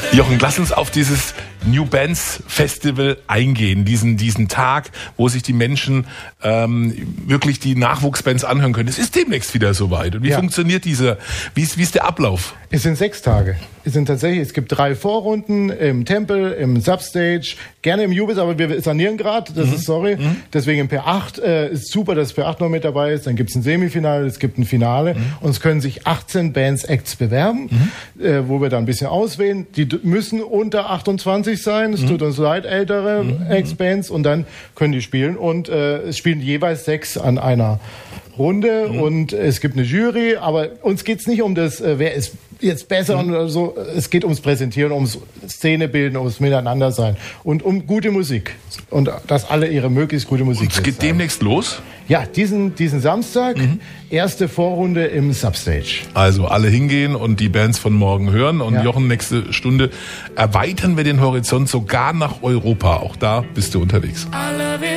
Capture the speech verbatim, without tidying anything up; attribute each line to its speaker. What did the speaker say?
Speaker 1: Jochen, lass uns auf dieses New Bands Festival eingehen, diesen diesen Tag, wo sich die Menschen ähm, wirklich die Nachwuchsbands anhören können. Es ist demnächst wieder soweit. Und wie ja. funktioniert dieser, wie ist, wie ist der Ablauf?
Speaker 2: Es sind sechs Tage. Es sind tatsächlich, es gibt drei Vorrunden im Tempel, im Substage, gerne im Jubis, aber wir sanieren gerade, das mhm. ist sorry. Mhm. Deswegen im P acht äh, ist super, dass P acht noch mit dabei ist. Dann gibt es ein Semifinale, es gibt ein Finale mhm. und es können sich achtzehn Bands, Acts bewerben, mhm. äh, wo wir dann ein bisschen auswählen. Die d- müssen unter achtundzwanzig sein, es mhm. tut uns leid, ältere mhm. Acts-Bands, und dann können die spielen. Und äh, es spielen jeweils sechs an einer Runde mhm. und es gibt eine Jury, aber uns geht's nicht um das, äh, wer ist jetzt besser mhm. oder so. Es geht ums Präsentieren, ums Szenebilden, ums Miteinandersein und um gute Musik. Und dass alle ihre möglichst gute Musik
Speaker 1: und es geht demnächst los?
Speaker 2: Ja, diesen, diesen Samstag, mhm. erste Vorrunde im Substage.
Speaker 1: Also alle hingehen und die Bands von morgen hören. Und ja. Jochen, nächste Stunde erweitern wir den Horizont sogar nach Europa. Auch da bist du unterwegs.